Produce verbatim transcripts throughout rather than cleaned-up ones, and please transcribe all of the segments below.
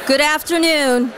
Good afternoon.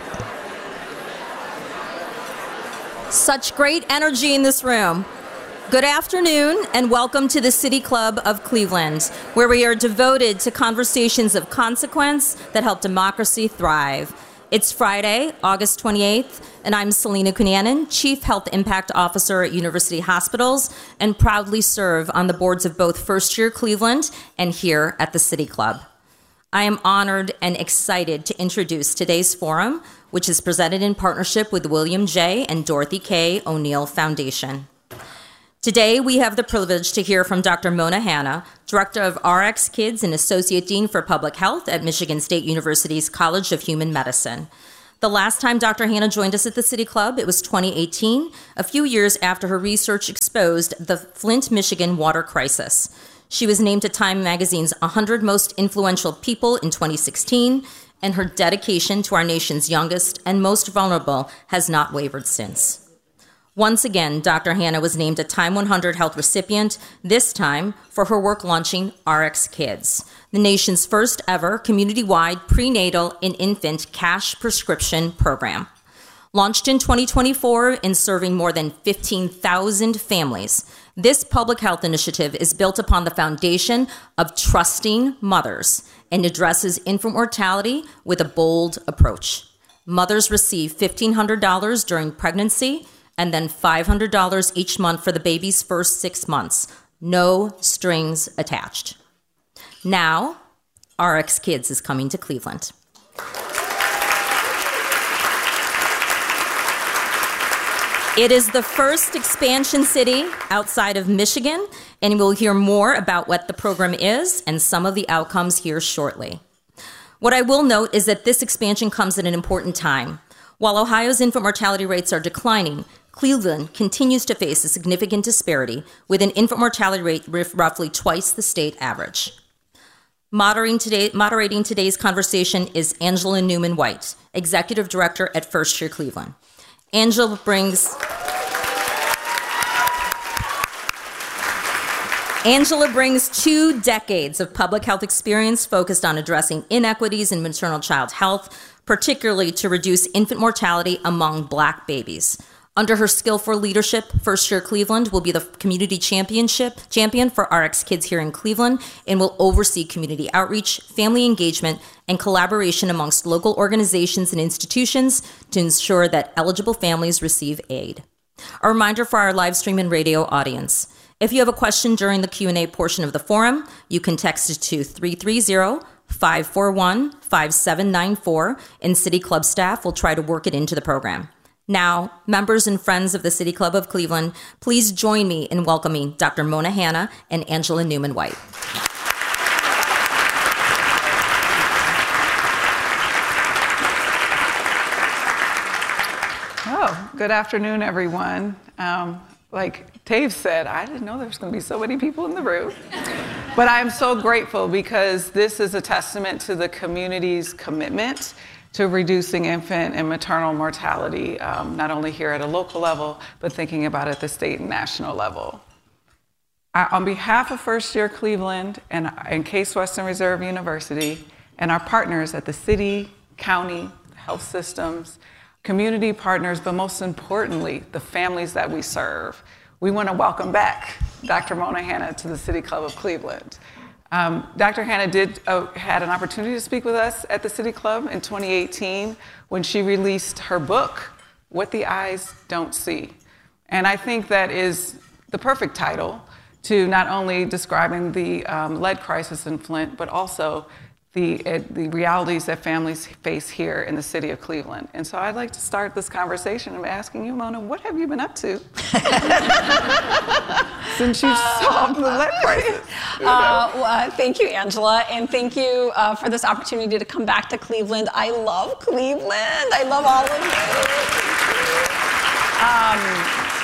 Such great energy in this room. Good afternoon and welcome to the City Club of Cleveland, where we are devoted to conversations of consequence that help democracy thrive. It's Friday, August twenty-eighth, and I'm Selena Cunanan, Chief Health Impact Officer at University Hospitals, and proudly serve on the boards of both First Year Cleveland and here at the City Club. I am honored and excited to introduce today's forum, which is presented in partnership with William J. and Dorothy K. O'Neill Foundation. Today, we have the privilege to hear from Doctor Mona Hanna, Director of R X Kids and Associate Dean for Public Health at Michigan State University's College of Human Medicine. The last time Doctor Hanna joined us at the City Club, it was twenty eighteen, a few years after her research exposed the Flint, Michigan water crisis. She was named to Time Magazine's one hundred Most Influential People in twenty sixteen, and her dedication to our nation's youngest and most vulnerable has not wavered since. Once again, Doctor Hanna was named a Time one hundred Health recipient, this time for her work launching R X Kids, the nation's first ever community-wide prenatal and infant cash prescription program. Launched in twenty twenty-four and serving more than fifteen thousand families, this public health initiative is built upon the foundation of trusting mothers and addresses infant mortality with a bold approach. Mothers receive fifteen hundred dollars during pregnancy and then five hundred dollars each month for the baby's first six months. No strings attached. Now, R X Kids is coming to Cleveland. It is the first expansion city outside of Michigan, and we'll hear more about what the program is and some of the outcomes here shortly. What I will note is that this expansion comes at an important time. While Ohio's infant mortality rates are declining, Cleveland continues to face a significant disparity with an infant mortality rate roughly twice the state average. Moderating, today, moderating today's conversation is Angela Newman-White, Executive Director at First Year Cleveland. Angela brings Angela brings two decades of public health experience focused on addressing inequities in maternal child health, particularly to reduce infant mortality among Black babies. Under her skillful leadership, First Year Cleveland will be the community championship champion for R X Kids here in Cleveland and will oversee community outreach, family engagement, and collaboration amongst local organizations and institutions to ensure that eligible families receive aid. A reminder for our live stream and radio audience. If you have a question during the Q and A portion of the forum, you can text it to three three zero, five four one, five seven nine four, and City Club staff will try to work it into the program. Now, members and friends of the City Club of Cleveland, please join me in welcoming Doctor Mona Hanna and Angela Newman-White. Oh, good afternoon, everyone. Um, like Tave said, I didn't know there was going to be so many people in the room. But I'm so grateful because this is a testament to the community's commitment to reducing infant and maternal mortality, um, not only here at a local level, but thinking about it at the state and national level. I, on behalf of First Year Cleveland and, and Case Western Reserve University and our partners at the city, county, health systems, community partners, but most importantly, the families that we serve, we want to welcome back Doctor Mona Hanna to the City Club of Cleveland. Um, Doctor Hanna did uh, had an opportunity to speak with us at the City Club in twenty eighteen when she released her book, What the Eyes Don't See. And I think that is the perfect title to not only describing the um, lead crisis in Flint, but also the, uh, the realities that families face here in the city of Cleveland. And so I'd like to start this conversation of asking you, Mona, what have you been up to since you uh, solved the lead crisis? You know? uh, well, uh, thank you, Angela, and thank you uh, for this opportunity to come back to Cleveland. I love Cleveland. I love all of you. Um,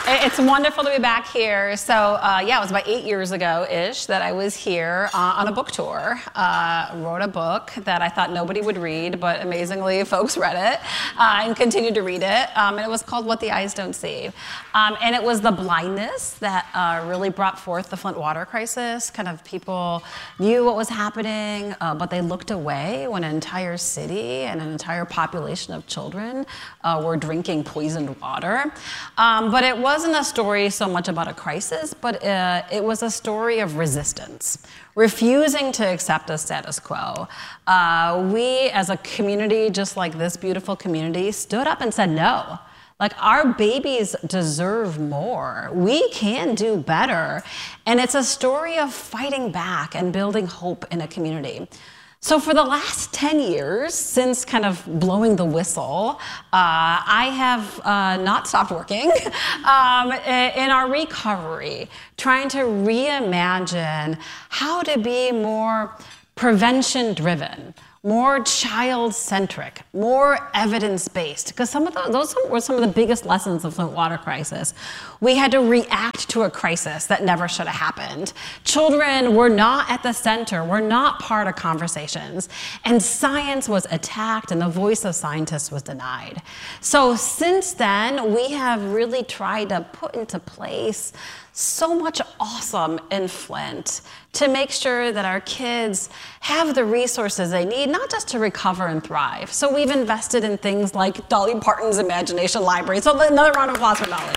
It's wonderful to be back here. So, uh, yeah, it was about eight years ago-ish that I was here uh, on a book tour. Uh, wrote a book that I thought nobody would read, but amazingly, folks read it uh, and continued to read it. Um, and it was called What the Eyes Don't See. Um, and it was the blindness that uh, really brought forth the Flint water crisis. Kind of people knew what was happening, uh, but they looked away when an entire city and an entire population of children uh, were drinking poisoned water. Um, but it was wasn't a story so much about a crisis, but uh, it was a story of resistance, refusing to accept a status quo. Uh, we, as a community, just like this beautiful community, stood up and said no. Like, our babies deserve more. We can do better. And it's a story of fighting back and building hope in a community. So for the last ten years, since kind of blowing the whistle, uh, I have uh, not stopped working um, in our recovery, trying to reimagine how to be more prevention-driven, more child-centric, more evidence-based, because some of the, those were some of the biggest lessons of the Flint water crisis. We had to react to a crisis that never should have happened. Children were not at the center, were not part of conversations, and science was attacked and the voice of scientists was denied. So since then, we have really tried to put into place so much awesome in Flint to make sure that our kids have the resources they need, not just to recover and thrive. So we've invested in things like Dolly Parton's Imagination Library. So another round of applause for Dolly.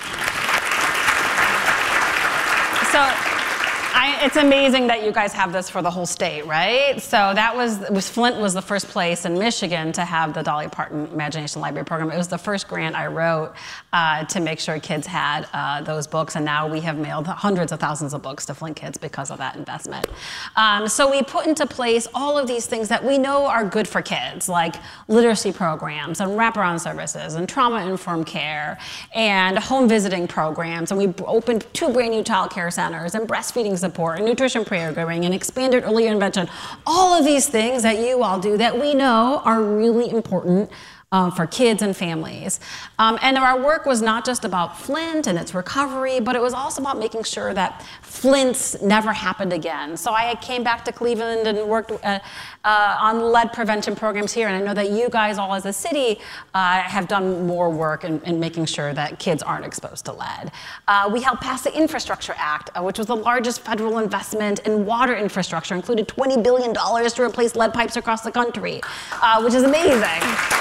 So I, it's amazing that you guys have this for the whole state, right? So that was, was, Flint was the first place in Michigan to have the Dolly Parton Imagination Library program. It was the first grant I wrote uh, to make sure kids had uh, those books, and now we have mailed hundreds of thousands of books to Flint kids because of that investment. Um, so we put into place all of these things that we know are good for kids, like literacy programs and wraparound services and trauma-informed care and home visiting programs, and we opened two brand new child care centers and breastfeeding support and nutrition programming and expanded early intervention. All of these things that you all do that we know are really important Um, for kids and families. Um, and our work was not just about Flint and its recovery, but it was also about making sure that Flint's never happened again. So I came back to Cleveland and worked uh, uh, on lead prevention programs here, and I know that you guys all as a city uh, have done more work in, in making sure that kids aren't exposed to lead. Uh, we helped pass the Infrastructure Act, uh, which was the largest federal investment in water infrastructure, included twenty billion dollars to replace lead pipes across the country, uh, which is amazing.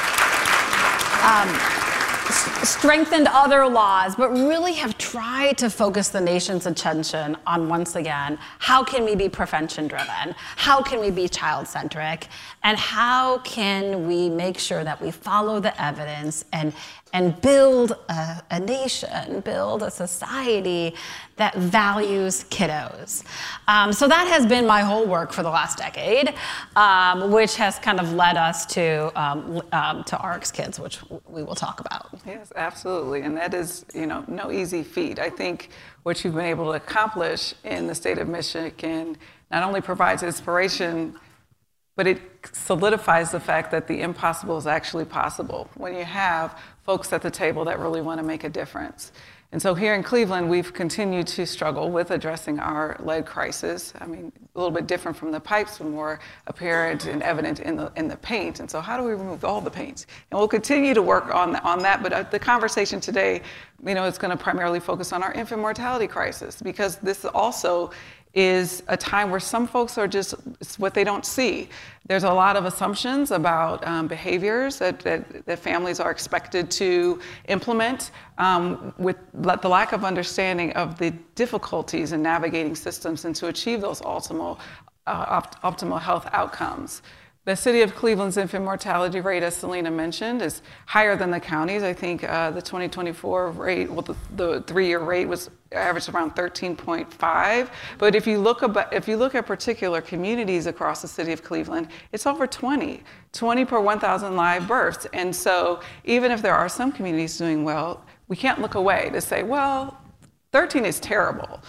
Um, strengthened other laws, but really have tried to focus the nation's attention on, once again, how can we be prevention-driven? How can we be child-centric? And how can we make sure that we follow the evidence and, and build a, a nation, build a society that values kiddos? Um, so that has been my whole work for the last decade, um, which has kind of led us to, um, um, to A R C Kids, which we will talk about. Yes, absolutely. And that is, you know, no easy feat. I think what you've been able to accomplish in the state of Michigan not only provides inspiration, but it solidifies the fact that the impossible is actually possible when you have folks at the table that really want to make a difference. And so here in Cleveland, we've continued to struggle with addressing our lead crisis. I mean, a little bit different from the pipes, but more apparent and evident in the in the paint. And so how do we remove all the paint? And we'll continue to work on, on that, but the conversation today, you know, is going to primarily focus on our infant mortality crisis, because this also is a time where some folks are just, it's what they don't see. There's a lot of assumptions about um, behaviors that, that, that families are expected to implement um, with the lack of understanding of the difficulties in navigating systems and to achieve those optimal, uh, opt- optimal health outcomes. The city of Cleveland's infant mortality rate, as Selena mentioned, is higher than the counties. I think uh, the twenty twenty-four rate, well, the, the three-year rate was averaged around thirteen point five. But if you look about, if you look at particular communities across the city of Cleveland, it's over twenty, twenty per one thousand live births. And so even if there are some communities doing well, we can't look away to say, well, thirteen is terrible.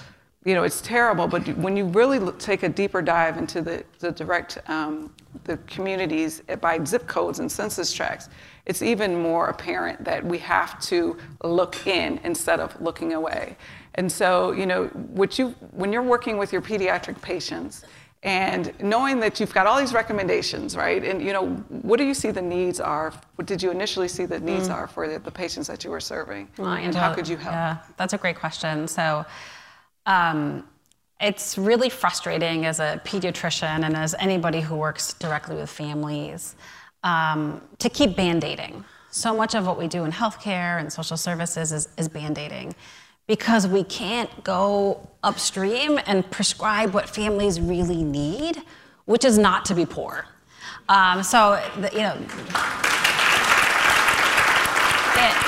you know, it's terrible, but when you really look, take a deeper dive into the, the direct, um, the communities by zip codes and census tracts, it's even more apparent that we have to look in instead of looking away. And so, you know, what you, when you're working with your pediatric patients and knowing that you've got all these recommendations, right? And, you know, what do you see the needs are? What did you initially see the needs mm. are for the, the patients that you were serving? Well, and Angela, how could you help? Yeah, that's a great question. So, um, it's really frustrating as a pediatrician and as anybody who works directly with families um, to keep band-aiding. So much of what we do in healthcare and social services is, is band-aiding, because we can't go upstream and prescribe what families really need, which is not to be poor. Um, so, the, you know, it,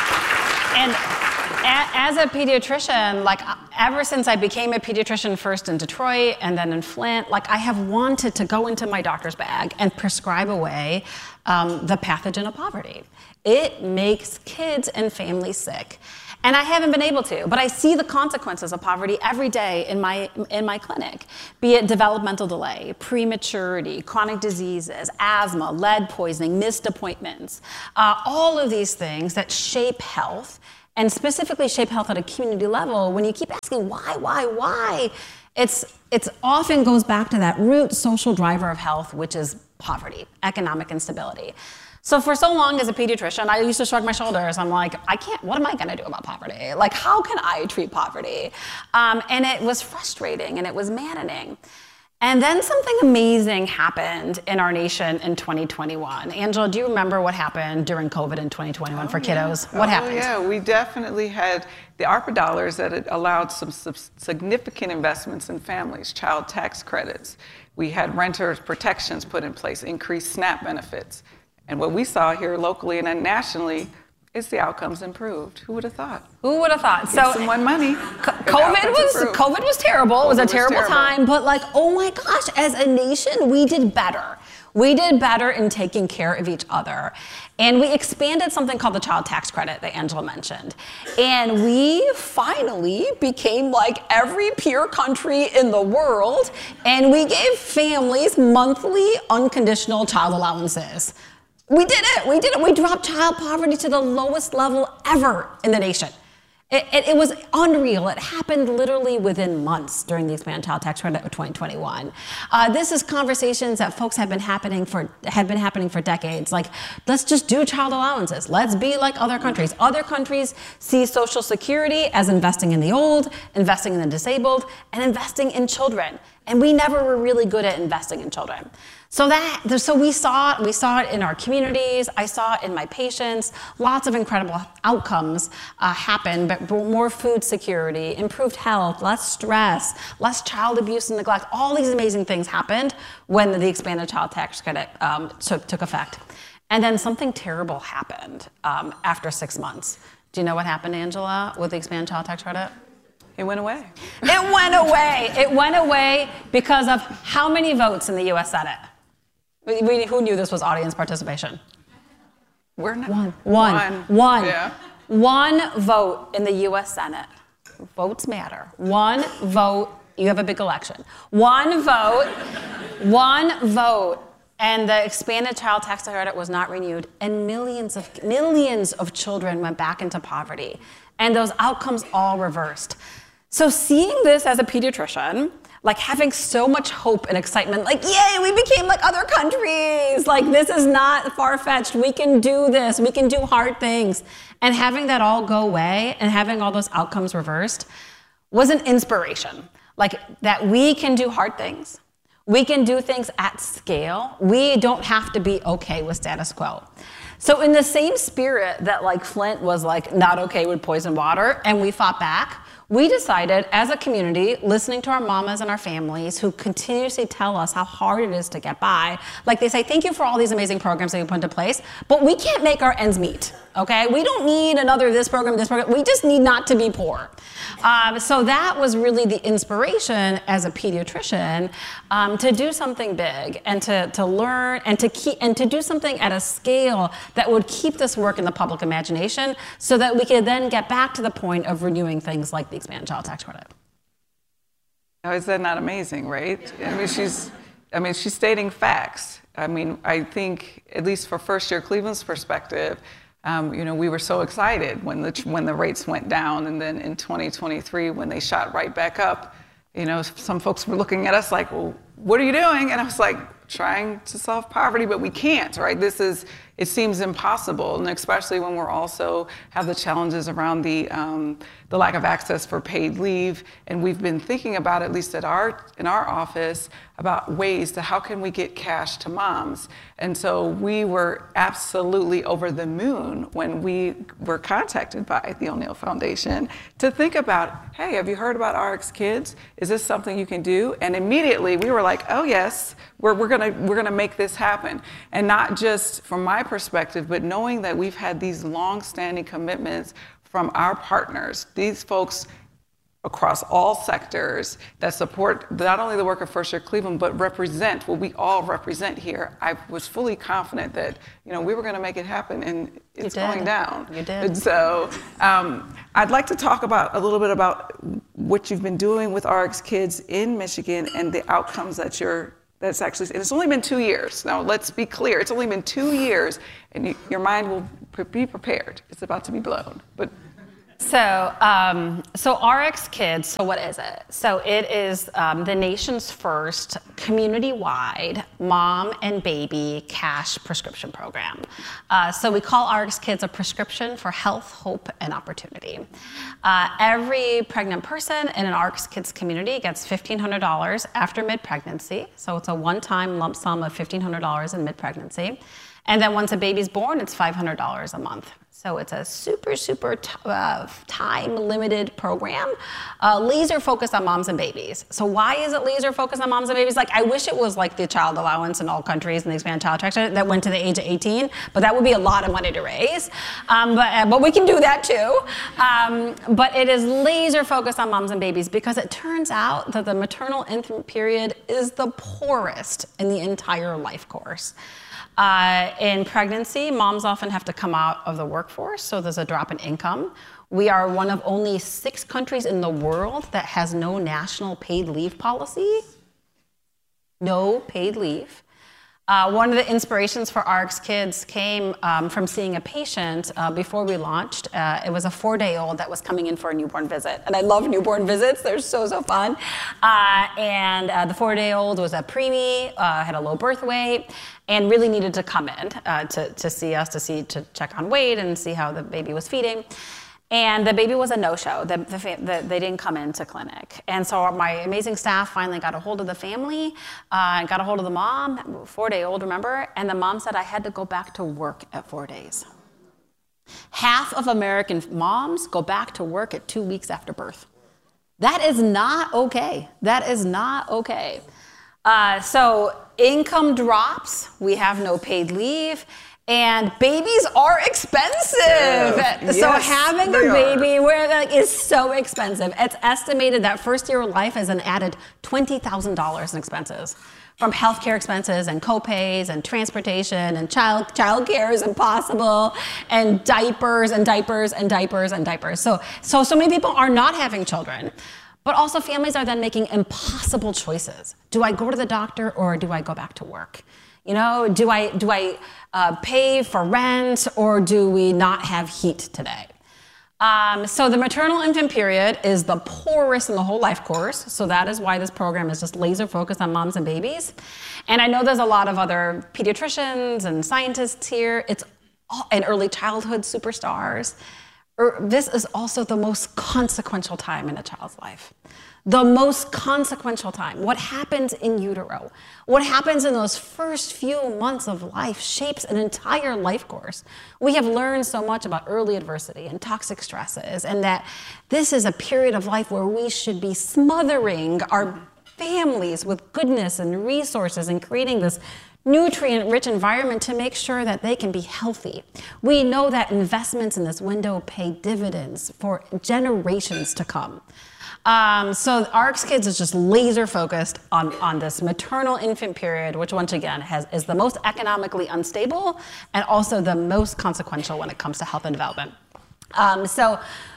and a, as a pediatrician, like ever since I became a pediatrician first in Detroit and then in Flint, like I have wanted to go into my doctor's bag and prescribe away um, the pathogen of poverty. It makes kids and families sick. And I haven't been able to, but I see the consequences of poverty every day in my in my clinic, be it developmental delay, prematurity, chronic diseases, asthma, lead poisoning, missed appointments, uh, all of these things that shape health, and specifically shape health at a community level. When you keep asking why, why, why, it's it's often goes back to that root social driver of health, which is poverty, economic instability. So for so long as a pediatrician, I used to shrug my shoulders. I'm like, I can't, what am I gonna do about poverty? Like, how can I treat poverty? Um, and it was frustrating and it was maddening. And then something amazing happened in our nation in twenty twenty-one. Angela, do you remember what happened during COVID in twenty twenty-one oh, for kiddos? Yeah. What oh, happened? Yeah, we definitely had the ARPA dollars that had allowed some significant investments in families, child tax credits. We had renters protections put in place, increased SNAP benefits. And what we saw here locally and then nationally is the outcomes improved. Who would have thought? Who would have thought? Give so someone money. COVID was improved. COVID was terrible. COVID it was a terrible was time. But like, oh my gosh, as a nation, we did better. We did better in taking care of each other. And we expanded something called the child tax credit that Angela mentioned. And we finally became like every peer country in the world. And we gave families monthly unconditional child allowances. We did it. We did it. We dropped child poverty to the lowest level ever in the nation. It, it, it was unreal. It happened literally within months during the expanded child tax credit of twenty twenty-one. Uh, this is conversations that folks have been happening for have been happening for decades. Like, let's just do child allowances. Let's be like other countries. Other countries see Social Security as investing in the old, investing in the disabled, and investing in children. And we never were really good at investing in children. So that, so we saw it, we saw it in our communities, I saw it in my patients, lots of incredible outcomes uh, happen, but more food security, improved health, less stress, less child abuse and neglect, all these amazing things happened when the expanded child tax credit um, took, took effect. And then something terrible happened um, after six months. Do you know what happened, Angela, with the expanded child tax credit? It went away. It went away. It went away because of how many votes in the U S Senate? We, we, who knew this was audience participation? We're not. One. One. One. One. Yeah. One vote in the U S Senate. Votes matter. One vote. You have a big election. One vote. One vote. And the expanded child tax credit was not renewed, and millions of millions of children went back into poverty, and those outcomes all reversed. So seeing this as a pediatrician, like having so much hope and excitement, like, yay, we became like other countries. Like, this is not far-fetched. We can do this. We can do hard things. And having that all go away and having all those outcomes reversed was an inspiration. Like, that we can do hard things. We can do things at scale. We don't have to be okay with status quo. So in the same spirit that like Flint was like not okay with poison water and we fought back, we decided as a community, listening to our mamas and our families who continuously tell us how hard it is to get by, like they say, thank you for all these amazing programs that you put into place, but we can't make our ends meet, okay? We don't need another this program, this program. We just need not to be poor. Um, so that was really the inspiration as a pediatrician um, to do something big and to, to learn and to keep and to do something at a scale that would keep this work in the public imagination so that we could then get back to the point of renewing things like the expanded child tax credit. Now, is that not amazing, right? I mean, she's, I mean, she's stating facts. I mean, I think, at least for First Year Cleveland's perspective, um, you know, we were so excited when the when the rates went down, and then in twenty twenty-three, when they shot right back up, you know, some folks were looking at us like, well, what are you doing? And I was like, trying to solve poverty, but we can't, right? This is, it seems impossible, and especially when we're also have the challenges around the um, the lack of access for paid leave. And we've been thinking about, at least at our in our office, about ways to how can we get cash to moms. And so we were absolutely over the moon when we were contacted by the O'Neill Foundation to think about, hey, have you heard about R X Kids? Is this something you can do? And immediately we were like, oh yes, we're we're gonna we're gonna make this happen. And not just from my perspective, but knowing that we've had these long-standing commitments from our partners, these folks across all sectors that support not only the work of First Year Cleveland, but represent what we all represent here. I was fully confident that, you know, we were going to make it happen, and it's going down. You did. And so um, I'd like to talk about a little bit about what you've been doing with R X Kids in Michigan and the outcomes that you're That's actually, and it's only been two years. Now, let's be clear. It's only been two years, and you, your mind will pre- be prepared. It's about to be blown. But So, um, so R X Kids, so what is it? So it is um, the nation's first community-wide mom and baby cash prescription program. Uh, so we call R X Kids a prescription for health, hope, and opportunity. Uh, every pregnant person in an R X Kids community gets fifteen hundred dollars after mid-pregnancy. So it's a one-time lump sum of fifteen hundred dollars in mid-pregnancy. And then once a baby's born, it's five hundred dollars a month. So it's a super, super t- uh, time-limited program, uh, laser focused on moms and babies. So why is it laser focused on moms and babies? Like, I wish it was like the child allowance in all countries and the expanded child tax credit that went to the age of eighteen, but that would be a lot of money to raise. Um, but, uh, but we can do that too. Um, but it is laser focused on moms and babies because it turns out that the maternal infant period is the poorest in the entire life course. Uh, in pregnancy, moms often have to come out of the workforce, so there's a drop in income. We are one of only six countries in the world that has no national paid leave policy. No paid leave. Uh, one of the inspirations for R X Kids came um, from seeing a patient uh, before we launched. Uh, it was a four-day-old that was coming in for a newborn visit. And I love newborn visits. They're so, so fun. Uh, and uh, the four-day-old was a preemie, uh, had a low birth weight, and really needed to come in uh, to, to see us, to see to check on weight and see how the baby was feeding. And the baby was a no-show. The, the, the, they didn't come into clinic. And so my amazing staff finally got a hold of the family, uh, got a hold of the mom, four-day-old, remember? And the mom said, I had to go back to work at four days. Half of American moms go back to work at two weeks after birth. That is not okay. That is not okay. Uh, so income drops, we have no paid leave, and babies are expensive. Yeah. So yes, having a baby where, like, is so expensive. It's estimated that first year of life is an added twenty thousand dollars in expenses, from healthcare expenses and co-pays and transportation and child childcare is impossible, and diapers and diapers and diapers and diapers. So, so, so many people are not having children. But also families are then making impossible choices. Do I go to the doctor or do I go back to work? You know, do I do I uh, pay for rent or do we not have heat today? Um, so the maternal infant period is the poorest in the whole life course. So that is why this program is just laser focused on moms and babies. And I know there's a lot of other pediatricians and scientists here. It's all, and early childhood superstars. This is also the most consequential time in a child's life. The most consequential time. What happens in utero, what happens in those first few months of life shapes an entire life course. We have learned so much about early adversity and toxic stresses, and that this is a period of life where we should be smothering our families with goodness and resources and creating this nutrient-rich environment to make sure that they can be healthy. We know that investments in this window pay dividends for generations to come. Um, so R X Kids is just laser focused on, on this maternal infant period, which once again has, is the most economically unstable and also the most consequential when it comes to health and development. Um, so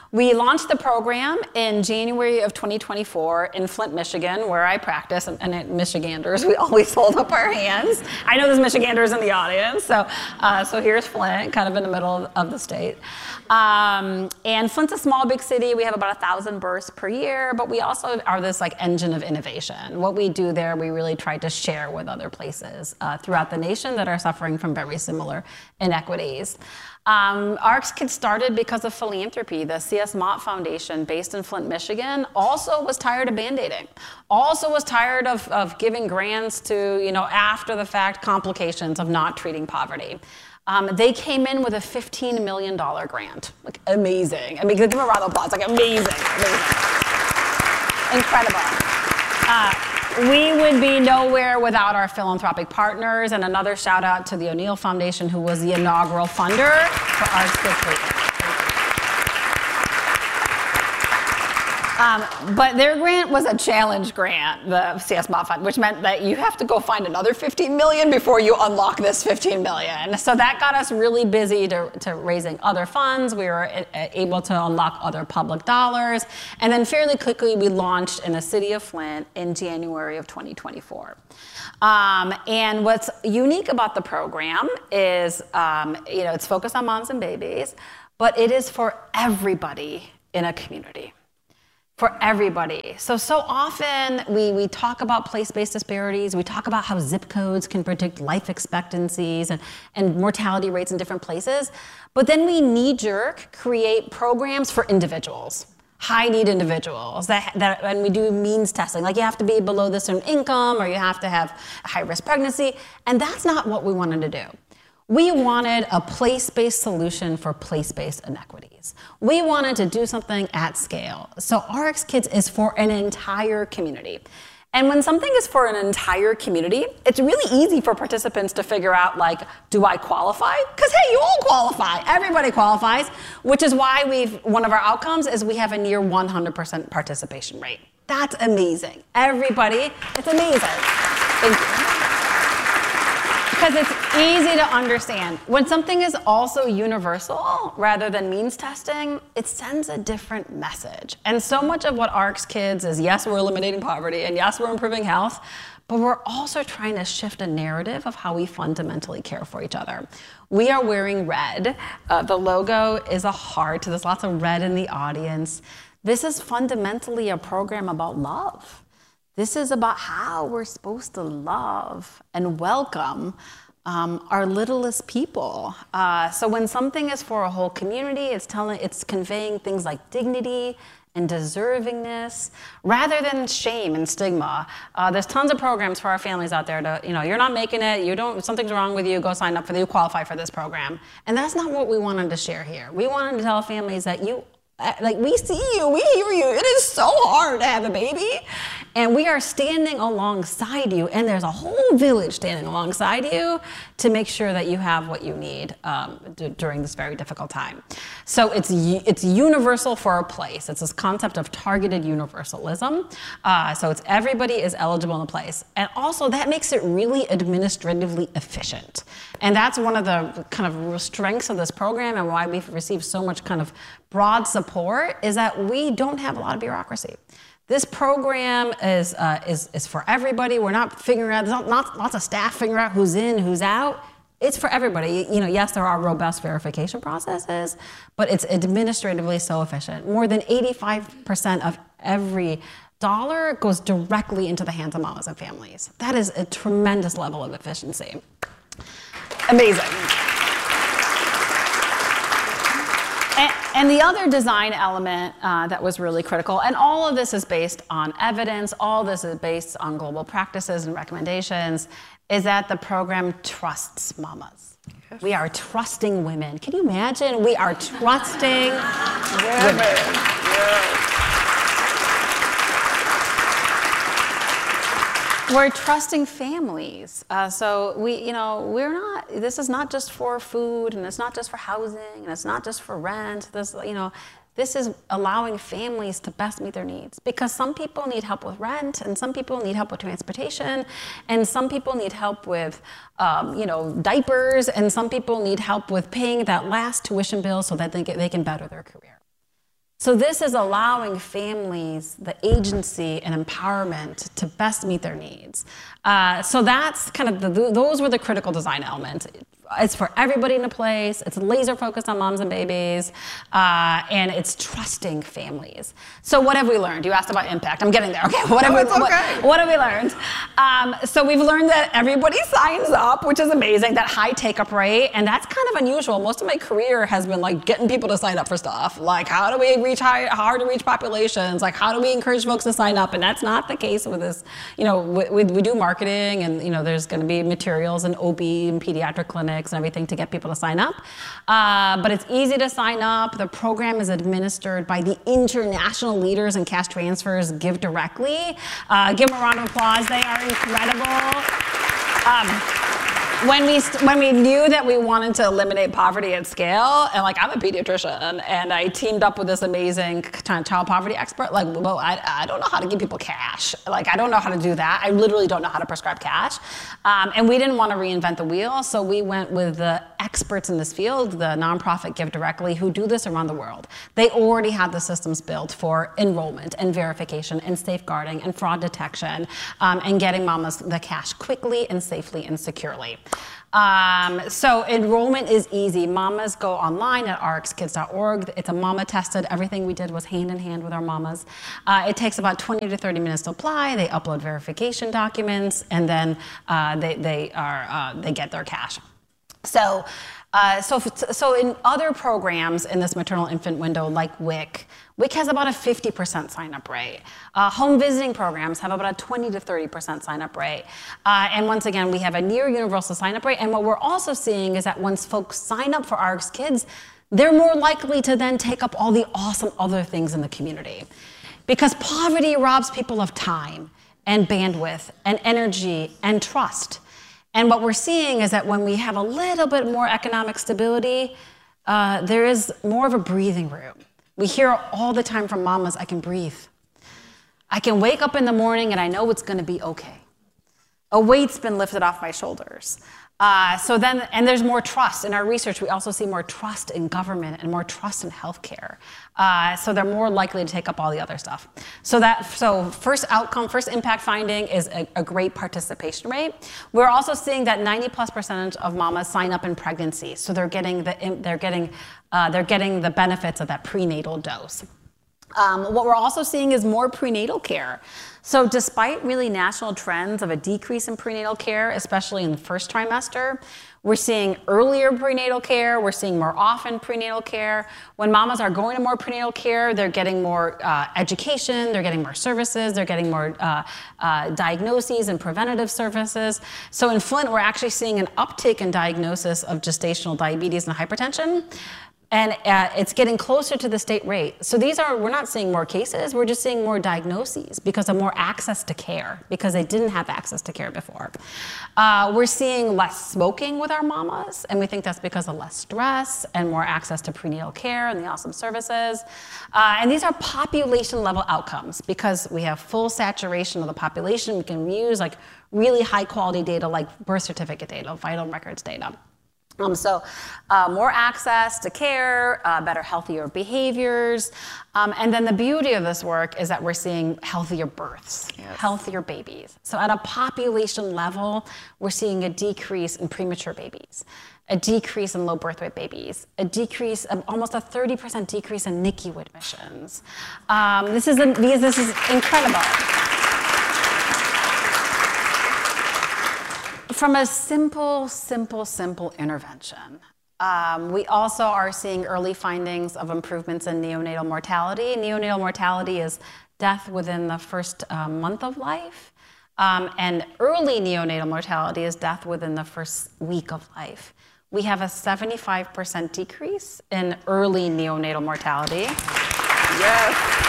We launched the program in January of twenty twenty-four in Flint, Michigan, where I practice, and, and at Michiganders, we always hold up our hands. I know there's Michiganders in the audience, so uh, so here's Flint, kind of in the middle of the state. Um, and Flint's a small, big city. We have about a thousand births per year, but we also are this like engine of innovation. What we do there, we really try to share with other places uh, throughout the nation that are suffering from very similar inequities. Um, ARC's Kids started because of philanthropy. The C S Mott Foundation, based in Flint, Michigan, also was tired of band-aiding. Also was tired of, of giving grants to, you know, after the fact complications of not treating poverty. Um, they came in with a fifteen million dollars grant. Like, amazing. I mean, give them a round of applause. Like, amazing, amazing. Incredible. Uh, We would be nowhere without our philanthropic partners, and another shout out to the O'Neill Foundation, who was the inaugural funder for ARC's Kids Cleveland. Um, but their grant was a challenge grant, the C S Mott Fund, which meant that you have to go find another fifteen million dollars before you unlock this fifteen million dollars. So that got us really busy to, to raising other funds. We were able to unlock other public dollars. And then fairly quickly, we launched in the city of Flint in January of twenty twenty-four. Um, and what's unique about the program is, um, you know, it's focused on moms and babies, but it is for everybody in a community. For everybody. So, so often we, we talk about place-based disparities. We talk about how zip codes can predict life expectancies and, and mortality rates in different places. But then we knee-jerk create programs for individuals, high-need individuals, that, that, and we do means testing. Like, you have to be below this certain income, or you have to have a high-risk pregnancy. And that's not what we wanted to do. We wanted a place-based solution for place-based inequities. We wanted to do something at scale. So ARC's Kids is for an entire community. And when something is for an entire community, it's really easy for participants to figure out, like, do I qualify? Because, hey, you all qualify. Everybody qualifies, which is why we've, one of our outcomes is we have a near one hundred percent participation rate. That's amazing. Everybody, it's amazing. Thank you. Because it's easy to understand. When something is also universal rather than means testing, it sends a different message. And so much of what ARC's Kids is, yes, we're eliminating poverty, and yes, we're improving health, but we're also trying to shift a narrative of how we fundamentally care for each other. We are wearing red. Uh, the logo is a heart. There's lots of red in the audience. This is fundamentally a program about love. This is about how we're supposed to love and welcome um, our littlest people. Uh, so when something is for a whole community, it's telling, it's conveying things like dignity and deservingness, rather than shame and stigma. Uh, there's tons of programs for our families out there to, you know, you're not making it, you don't, something's wrong with you, go sign up for the, you qualify for this program. And that's not what we wanted to share here. We wanted to tell families that you, like, we see you, we hear you. It is so hard to have a baby. And we are standing alongside you, and there's a whole village standing alongside you to make sure that you have what you need um, d- during this very difficult time. So it's it's universal for a place. It's this concept of targeted universalism. Uh, so it's everybody is eligible in a place. And also that makes it really administratively efficient. And that's one of the kind of strengths of this program and why we've received so much kind of broad support is that we don't have a lot of bureaucracy. This program is, uh, is, is for everybody. We're not figuring out, there's not, not lots of staff figuring out who's in, who's out. It's for everybody. You know, yes, there are robust verification processes, but it's administratively so efficient. More than eighty-five percent of every dollar goes directly into the hands of mamas and families. That is a tremendous level of efficiency. Amazing. And, and the other design element uh, that was really critical, and all of this is based on evidence, all this is based on global practices and recommendations, is that the program trusts mamas. Yes. We are trusting women. Can you imagine? We are trusting women. Yes. We're trusting families. Uh, so we, you know, we're not, this is not just for food, and it's not just for housing, and it's not just for rent. This, you know, this is allowing families to best meet their needs. Because some people need help with rent, and some people need help with transportation, and some people need help with, um, you know, diapers, and some people need help with paying that last tuition bill so that they, get, they can better their career. So this is allowing families the agency and empowerment to best meet their needs. Uh, so that's kind of, the, those were the critical design elements. It's for everybody in a place. It's laser focused on moms and babies, uh, and it's trusting families. So what have we learned? You asked about impact. I'm getting there. Okay. What have no, we? It's okay. What, what have we learned? Um, so we've learned that everybody signs up, which is amazing. That high take-up rate, and that's kind of unusual. Most of my career has been like getting people to sign up for stuff. Like how do we reach high, hard to reach populations? Like how do we encourage folks to sign up? And that's not the case with this. You know, we, we, we do marketing, and you know, there's going to be materials and O B and pediatric clinics and everything to get people to sign up. Uh, but it's easy to sign up. The program is administered by the international leaders in cash transfers, Give Directly. Uh, give them a round of applause. They are incredible. Um, When we st- when we knew that we wanted to eliminate poverty at scale, and like I'm a pediatrician, and I teamed up with this amazing child poverty expert, like, well, I, I don't know how to give people cash. Like, I don't know how to do that. I literally don't know how to prescribe cash. Um, and we didn't want to reinvent the wheel, so we went with the experts in this field, the nonprofit Give Directly, who do this around the world. They already have the systems built for enrollment and verification and safeguarding and fraud detection, um, and getting mamas the cash quickly and safely and securely. Um, so enrollment is easy. Mamas go online at r x kids dot org. It's a mama tested. Everything we did was hand in hand with our mamas. Uh, it takes about twenty to thirty minutes to apply. They upload verification documents, and then uh, they they are uh, they get their cash. So. Uh, so, so in other programs in this maternal infant window, like W I C, W I C has about a fifty percent sign-up rate. Uh, home visiting programs have about a twenty to thirty percent sign-up rate. Uh, and once again, we have a near universal sign-up rate. And what we're also seeing is that once folks sign up for R X Kids, they're more likely to then take up all the awesome other things in the community. Because poverty robs people of time and bandwidth and energy and trust. And what we're seeing is that when we have a little bit more economic stability, uh, there is more of a breathing room. We hear all the time from mamas, I can breathe. I can wake up in the morning and I know it's going to be okay. A weight's been lifted off my shoulders. Uh, so then, and there's more trust. In our research, we also see more trust in government and more trust in healthcare. Uh, so they're more likely to take up all the other stuff. So that, so first outcome, first impact finding is a, a great participation rate. We're also seeing that ninety plus percent of mamas sign up in pregnancy. So they're getting the, they're getting, uh, they're getting the benefits of that prenatal dose. Um, what we're also seeing is more prenatal care. So despite really national trends of a decrease in prenatal care, especially in the first trimester, we're seeing earlier prenatal care, we're seeing more often prenatal care. When mamas are going to more prenatal care, they're getting more uh, education, they're getting more services, they're getting more uh, uh, diagnoses and preventative services. So in Flint, we're actually seeing an uptick in diagnosis of gestational diabetes and hypertension. And uh, it's getting closer to the state rate. So these are, we're not seeing more cases, we're just seeing more diagnoses because of more access to care, because they didn't have access to care before. Uh, we're seeing less smoking with our mamas, and we think that's because of less stress and more access to prenatal care and the awesome services. Uh, and these are population level outcomes because we have full saturation of the population. We can use like really high quality data like birth certificate data, vital records data. Um, so uh, more access to care, uh, better, healthier behaviors. Um, and then the beauty of this work is that we're seeing healthier births, yes. healthier babies. So at a population level, we're seeing a decrease in premature babies, a decrease in low birth weight babies, a decrease, of almost a thirty percent decrease in N I C U admissions. Um, this is, a, this is incredible. From a simple, simple, simple intervention. Um, we also are seeing early findings of improvements in neonatal mortality. Neonatal mortality is death within the first uh, month of life. Um, and early neonatal mortality is death within the first week of life. We have a seventy-five percent decrease in early neonatal mortality. Yes.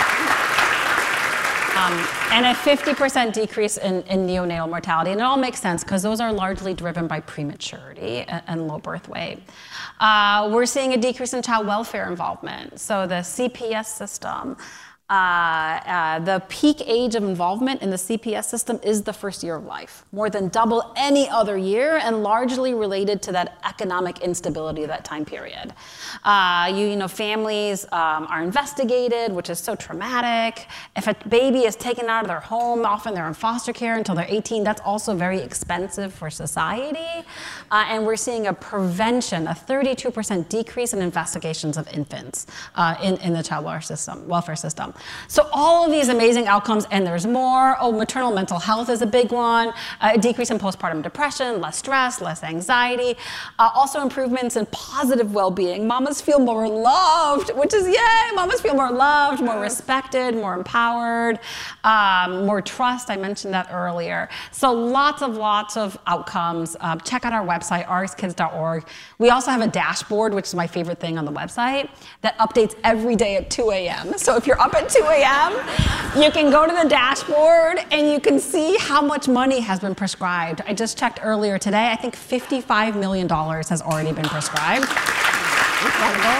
Um, and a fifty percent decrease in, in neonatal mortality. And it all makes sense because those are largely driven by prematurity and, and low birth weight. Uh, we're seeing a decrease in child welfare involvement. So the C P S system Uh, uh, the peak age of involvement in the C P S system is the first year of life, more than double any other year, and largely related to that economic instability of that time period. Uh, you, you know, families um, are investigated, which is so traumatic. If a baby is taken out of their home, often they're in foster care until they're eighteen. That's also very expensive for society. Uh, and we're seeing a prevention, a thirty-two percent decrease in investigations of infants uh, in, in the child welfare system, welfare system. So all of these amazing outcomes, and there's more. Oh, maternal mental health is a big one. Uh, a decrease in postpartum depression, less stress, less anxiety. Uh, also improvements in positive well-being. Mamas feel more loved, which is yay. Mamas feel more loved, more respected, more empowered, um, more trust. I mentioned that earlier. So lots of, lots of outcomes. Uh, check out our website, r x kids dot org. We also have a dashboard, which is my favorite thing on the website, that updates every day at two a.m. So if you're up at two a.m., you can go to the dashboard and you can see how much money has been prescribed. I just checked earlier today. I think fifty-five million dollars has already been prescribed. Incredible.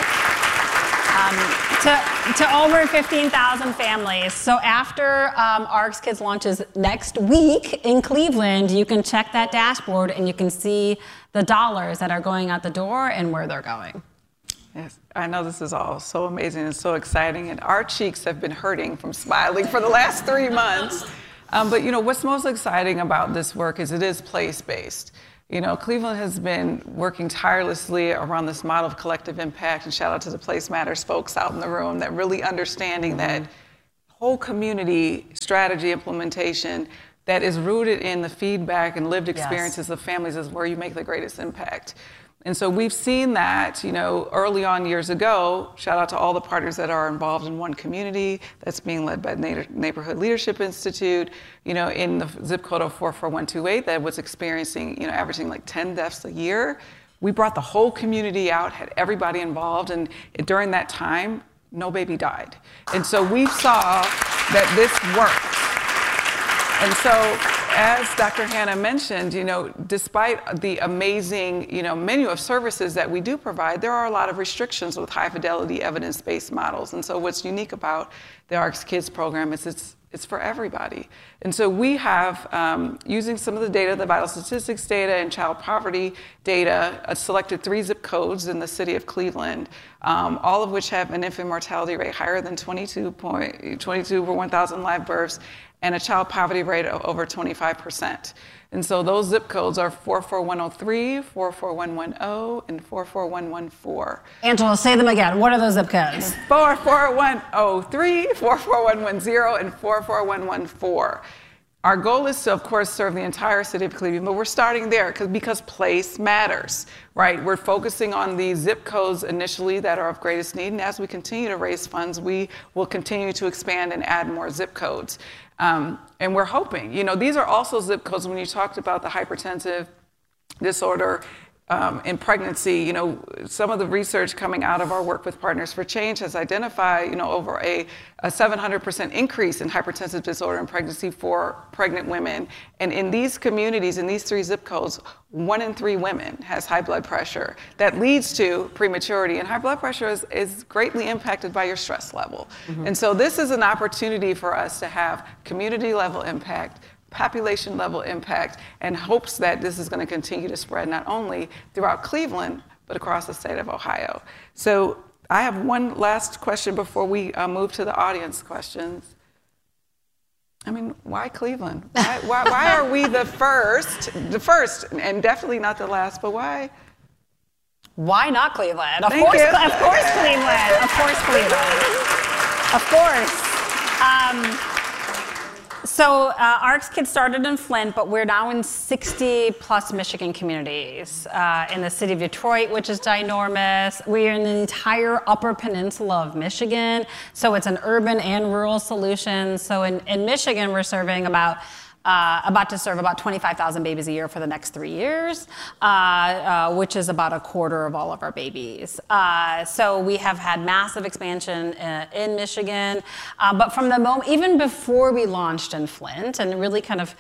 Um, to, to over fifteen thousand families. So after um, R X Kids launches next week in Cleveland, you can check that dashboard and you can see the dollars that are going out the door and where they're going. Yes, I know this is all so amazing and so exciting, and our cheeks have been hurting from smiling for the last three months. Um, but you know, what's most exciting about this work is it is place-based. You know, Cleveland has been working tirelessly around this model of collective impact, and shout out to the Place Matters folks out in the room that really understanding that whole community strategy implementation that is rooted in the feedback and lived experiences yes. of families is where you make the greatest impact. And so we've seen that, you know, early on years ago, shout out to all the partners that are involved in One Community, that's being led by Neighborhood Leadership Institute, you know, in the zip code of four four one two eight that was experiencing, you know, averaging like ten deaths a year. We brought the whole community out, had everybody involved, and during that time, no baby died. And so we saw that this worked. And so, as Doctor Hannah mentioned, you know, despite the amazing, you know, menu of services that we do provide, there are a lot of restrictions with high fidelity evidence-based models. And so what's unique about the R X Kids program is it's it's for everybody. And so we have, um, using some of the data, the vital statistics data and child poverty data, uh, selected three zip codes in the city of Cleveland, um, all of which have an infant mortality rate higher than twenty-two per one thousand live births, and a child poverty rate of over twenty-five percent. And so those zip codes are four four one oh three, four four one one oh, and four four one one four. Angela, say them again. What are those zip codes? four four one oh three, four four one one oh, and four four one one four. Our goal is to, of course, serve the entire city of Cleveland, but we're starting there because because place matters, right? We're focusing on the zip codes initially that are of greatest need, and as we continue to raise funds, we will continue to expand and add more zip codes. Um, and we're hoping, you know, these are also zip codes when you talked about the hypertensive disorder um, in pregnancy. You know, some of the research coming out of our work with Partners for Change has identified, you know, over a, a seven hundred percent increase in hypertensive disorder in pregnancy for pregnant women. And in these communities, in these three zip codes, one in three women has high blood pressure. That leads to prematurity, and high blood pressure is, is greatly impacted by your stress level. Mm-hmm. And so this is an opportunity for us to have community level impact, population level impact, and hopes that this is going to continue to spread not only throughout Cleveland, but across the state of Ohio. So I have one last question before we uh, move to the audience questions. I mean, why Cleveland? Why, why, why are we the first, the first, and definitely not the last, but why? Why not Cleveland? Of Thank course, you. of course Cleveland. Of course Cleveland. Of course. Um, So uh, R X Kids started in Flint, but we're now in sixty plus Michigan communities. Uh, in the city of Detroit, which is ginormous. We are in the entire Upper Peninsula of Michigan. So it's an urban and rural solution. So in, in Michigan, we're serving about Uh, about to serve about twenty-five thousand babies a year for the next three years, uh, uh, which is about a quarter of all of our babies. Uh, so we have had massive expansion uh, in Michigan. Uh, but from the moment, even before we launched in Flint and really kind of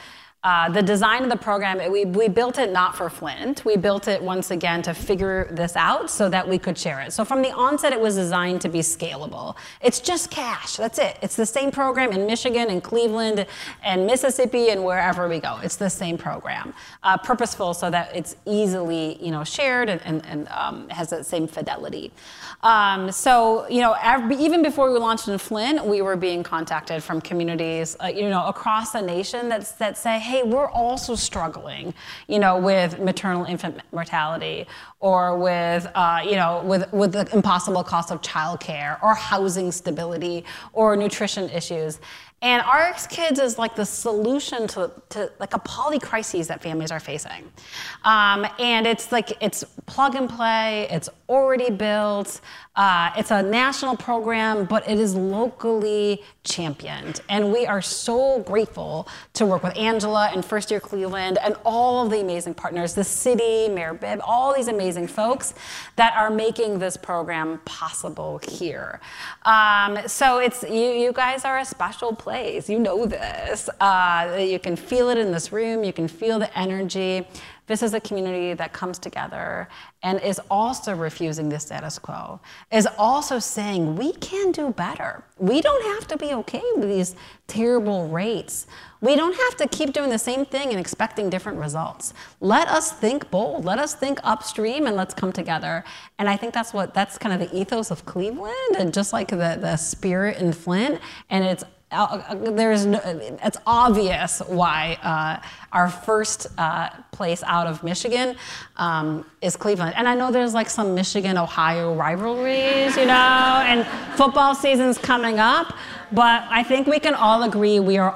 Uh, the design of the program, we, we built it not for Flint. We built it once again to figure this out so that we could share it. So from the onset, it was designed to be scalable. It's just cash, that's it. It's the same program in Michigan and Cleveland and Mississippi and wherever we go. It's the same program. Uh, purposeful so that it's easily, you know, shared and, and, and um, has that same fidelity. Um, so, you know, every, even before we launched in Flint, we were being contacted from communities, uh, you know, across the nation that, that say, hey, we're also struggling, you know, with maternal infant mortality or with, uh, you know, with, with the impossible cost of childcare or housing stability or nutrition issues. And R X Kids is like the solution to, to like a polycrises that families are facing. Um, and it's like, it's plug and play, it's already built, uh, it's a national program, but it is locally championed. And we are so grateful to work with Angela and First Year Cleveland and all of the amazing partners, the city, Mayor Bibb, all these amazing folks that are making this program possible here. Um, so it's, you, you guys are a special place. You know this. Uh, you can feel it in this room. You can feel the energy. This is a community that comes together and is also refusing the status quo, is also saying we can do better. We don't have to be okay with these terrible rates. We don't have to keep doing the same thing and expecting different results. Let us think bold. Let us think upstream and let's come together. And I think that's what that's kind of the ethos of Cleveland and just like the, the spirit in Flint. And it's Uh, there's no, it's obvious why uh, our first uh, place out of Michigan um, is Cleveland. And I know there's like some Michigan-Ohio rivalries, you know, and football season's coming up, but I think we can all agree we are